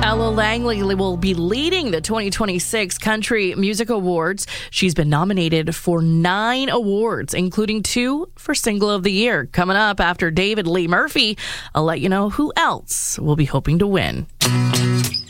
Ella Langley will be leading the 2026 Country Music Awards. She's been nominated for 9 awards, including 2 for Single of the Year. Coming up after David Lee Murphy, I'll let you know who else will be hoping to win.